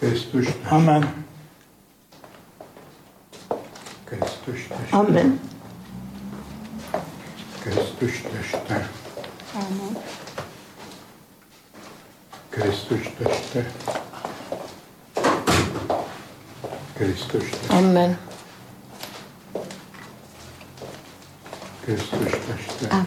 Krisztus teste. Amen. Krisztus teste. Amen. Krisztus teste. Amen. Krisztus teste. Krisztus teste. Amen. Krisztus teste.